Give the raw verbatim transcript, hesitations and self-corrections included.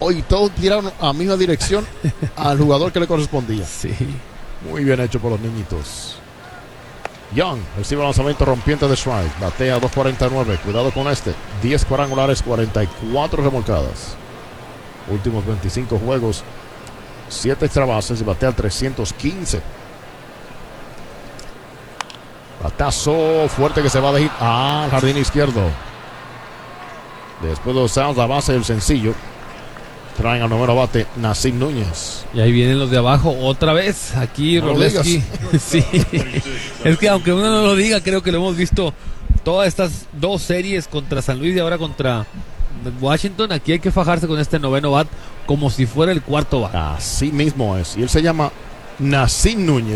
y todos tiraron a misma dirección al jugador que le correspondía. Sí. Muy bien hecho por los niñitos. Young recibe el lanzamiento rompiente de strike. Batea dos cuarenta y nueve. Cuidado con este. diez cuadrangulares, cuarenta y cuatro remolcadas. Últimos veinticinco juegos. siete extra bases y batea trescientos quince. Batazo fuerte que se va de hit al jardín izquierdo. Después de los outs, la base del sencillo. Traen al noveno bate, Nassim Núñez. Y ahí vienen los de abajo otra vez. Aquí No Wrobleski. Sí. Es que aunque uno no lo diga, creo que lo hemos visto todas estas dos series contra San Luis y ahora contra Washington. Aquí hay que fajarse con este noveno bat como si fuera el cuarto bat. Así mismo es. Y él se llama Nassim Núñez.